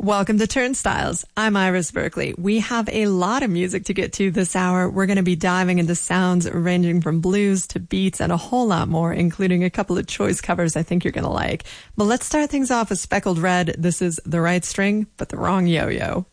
Welcome to Turnstiles. I'm Iris Berkeley. We have a lot of music to get to this hour. We're going to be diving into sounds ranging from blues to beats and a whole lot more, including a couple of choice covers I think you're going to like. But let's start things off with Speckled Red. This is The Right String, but the Wrong Yo-Yo.